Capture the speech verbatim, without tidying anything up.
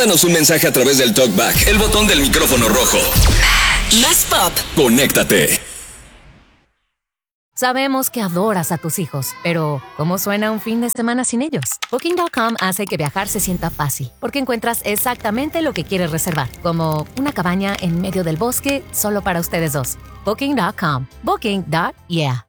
Mándanos un mensaje a través del TalkBack, el botón del micrófono rojo. Más pop. Conéctate. Sabemos que adoras a tus hijos, pero ¿cómo suena un fin de semana sin ellos? Booking punto com hace que viajar se sienta fácil, porque encuentras exactamente lo que quieres reservar, como una cabaña en medio del bosque solo para ustedes dos. Booking punto com. Booking. Yeah.